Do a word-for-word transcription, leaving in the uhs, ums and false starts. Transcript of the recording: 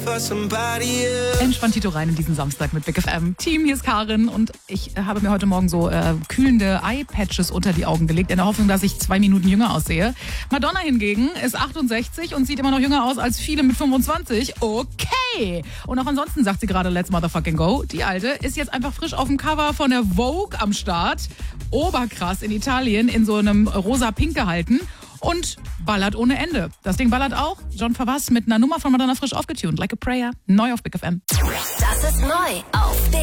Entspannt Tito rein in diesen Samstag mit Big F M. Team, hier ist Karin und ich äh, habe mir heute Morgen so äh, kühlende Eye-Patches unter die Augen gelegt, in der Hoffnung, dass ich zwei Minuten jünger aussehe. Madonna hingegen ist achtundsechzig und sieht immer noch jünger aus als viele mit fünfundzwanzig. Okay. Und auch ansonsten sagt sie gerade Let's Motherfucking Go. Die Alte ist jetzt einfach frisch auf dem Cover von der Vogue am Start. Oberkrass in Italien in so einem rosa-pink gehalten. Und ballert ohne Ende. Das Ding ballert auch. John Favas mit einer Nummer von Madonna frisch aufgetunt. Like a Prayer. Neu auf Big F M. Das ist neu auf Big